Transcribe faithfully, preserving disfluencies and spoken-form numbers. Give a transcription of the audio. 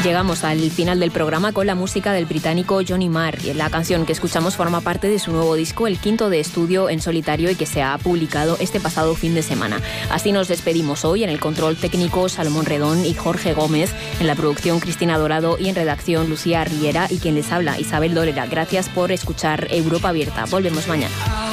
Llegamos al final del programa con la música del británico Johnny Marr. La canción que escuchamos forma parte de su nuevo disco, el quinto de estudio en solitario y que se ha publicado este pasado fin de semana. Así nos despedimos hoy. En el control técnico Salomón Redón y Jorge Gómez, en la producción Cristina Dorado y en redacción Lucía Riera y quien les habla Isabel Dolera. Gracias por escuchar Europa Abierta. Volvemos mañana.